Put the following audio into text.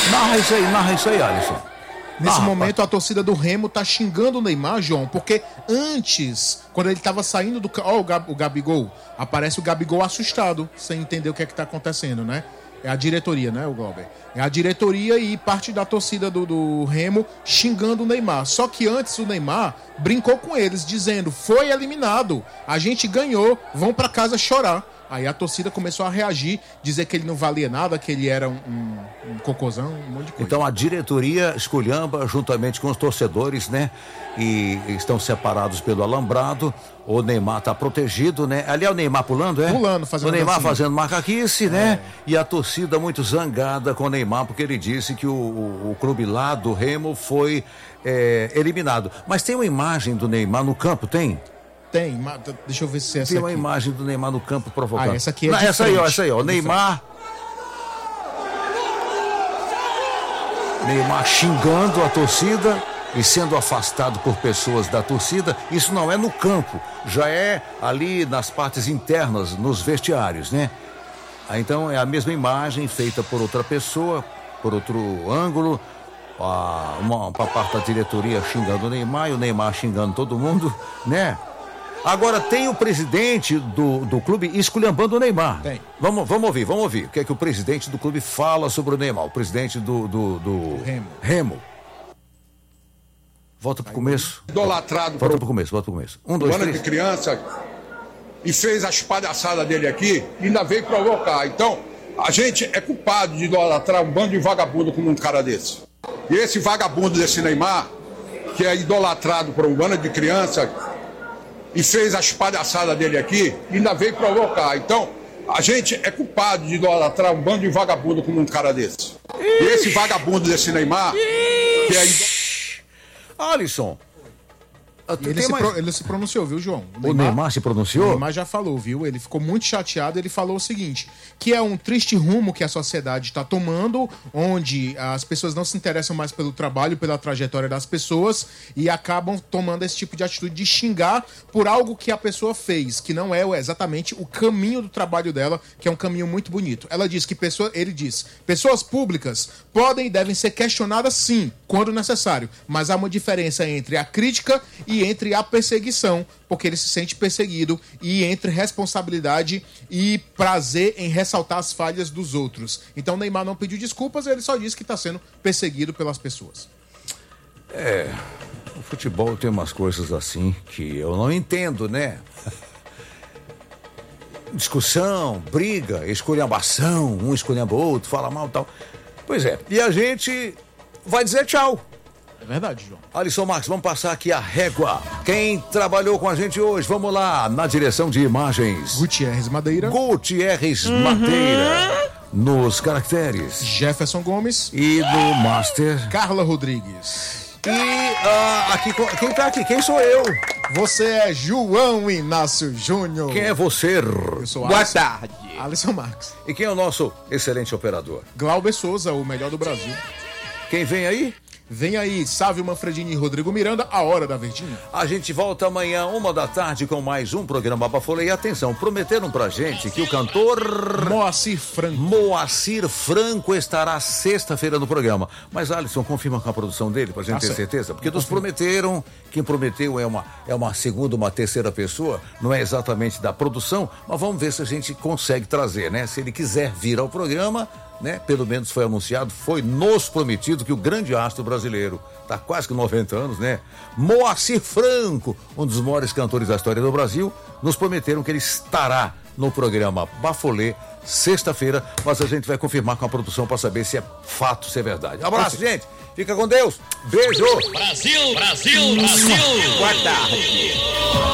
Narra isso aí, Alisson. Nesse momento, a torcida do Remo tá xingando o Neymar, João, porque antes, quando ele tava saindo do... Ó, o Gabigol. Aparece o Gabigol assustado, sem entender o que é que tá acontecendo, né? É a diretoria, né, o Glauber? É a diretoria e parte da torcida do Remo xingando o Neymar. Só que antes o Neymar brincou com eles, dizendo: foi eliminado, a gente ganhou, vão pra casa chorar. Aí a torcida começou a reagir, dizer que ele não valia nada, que ele era um cocôzão, um monte de coisa. Então a diretoria esculhamba juntamente com os torcedores, né? E estão separados pelo alambrado. O Neymar tá protegido, né? Ali é o Neymar pulando, é? Pulando, fazendo o Neymar dancinha. fazendo macaquice, né? E a torcida muito zangada com o Neymar, porque ele disse que o clube lá do Remo foi eliminado. Mas tem uma imagem do Neymar no campo, tem? Tem, deixa eu ver se é essa Tem aqui. uma imagem do Neymar no campo provocando. Essa aqui é não, de essa aí, ó. Neymar xingando a torcida e sendo afastado por pessoas da torcida. Isso não é no campo, já é ali nas partes internas, nos vestiários, né? Então é a mesma imagem feita por outra pessoa, por outro ângulo. Uma parte da diretoria xingando o Neymar e o Neymar xingando todo mundo, né? Agora tem o presidente do clube esculhambando o Neymar. Tem. Vamos ouvir. O que é que o presidente do clube fala sobre o Neymar? O presidente do Remo. Volta pro começo. Idolatrado. Volta pro começo. 1, 2, 3. De criança e fez as palhaçadas dele aqui e ainda veio provocar. Então, a gente é culpado de idolatrar um bando de vagabundo como um cara desse. E esse vagabundo desse Neymar, que é idolatrado por um bando de criança e fez as palhaçadas dele aqui e ainda veio provocar. Então, a gente é culpado de idolatrar um bando de vagabundo como um cara desse. E esse vagabundo desse Neymar, que é Alisson. Ele se pronunciou, viu, João? O Neymar se pronunciou? O Neymar já falou, viu? Ele ficou muito chateado. Ele falou o seguinte: que é um triste rumo que a sociedade está tomando, onde as pessoas não se interessam mais pelo trabalho, pela trajetória das pessoas e acabam tomando esse tipo de atitude de xingar por algo que a pessoa fez, que não é exatamente o caminho do trabalho dela, que é um caminho muito bonito. Ela diz que ele diz: pessoas públicas podem e devem ser questionadas sim, quando necessário, mas há uma diferença entre a crítica e entre a perseguição, porque ele se sente perseguido, e entre responsabilidade e prazer em ressaltar as falhas dos outros. Então o Neymar não pediu desculpas, ele só disse que está sendo perseguido pelas pessoas. O futebol tem umas coisas assim que eu não entendo, né? Discussão, briga, esculhambação, um esculhamba o outro, fala mal e tal. Pois é, e a gente vai dizer tchau. É verdade, João. Alisson Marques, vamos passar aqui a régua. Quem trabalhou com a gente hoje? Vamos lá, na direção de imagens. Gutierrez Madeira. Madeira. Nos caracteres. Jefferson Gomes. E no Master. Carla Rodrigues. E aqui, quem tá aqui? Quem sou eu? Você é João Inácio Júnior. Quem é você? Eu sou Boa tarde. Alisson Marques. E quem é o nosso excelente operador? Glauber Souza, o melhor do Brasil. Quem vem aí? Vem aí, Sávio Manfredini e Rodrigo Miranda, a Hora da Verdinha. A gente volta amanhã, 1h com mais um programa Bafolê. E atenção, prometeram pra gente que o cantor Moacir Franco estará sexta-feira no programa. Mas Alisson, confirma com a produção dele pra gente ter certeza. Porque nos prometeram, quem prometeu é uma segunda, uma terceira pessoa, não é exatamente da produção, mas vamos ver se a gente consegue trazer, né? Se ele quiser vir ao programa, né? Pelo menos foi anunciado, foi nos prometido que o grande astro brasileiro, tá quase que 90 anos, né? Moacir Franco, um dos maiores cantores da história do Brasil, nos prometeram que ele estará no programa Bafolê sexta-feira, mas a gente vai confirmar com a produção para saber se é fato, se é verdade. Abraço, gente. Fica com Deus. Beijo. Brasil. Boa tarde.